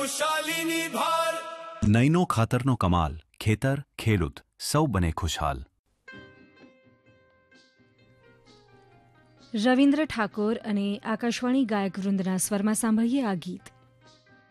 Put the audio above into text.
खुशालीनी भार નઈનો ખાતરનો કમાલ, ખેતર ખેડૂત સૌ બને ખુશહાલ. રવિન્દ્ર ઠાકોર અને આકાશવાણી ગાયક વૃંદના સ્વરમાં સાંભળીએ આ ગીત.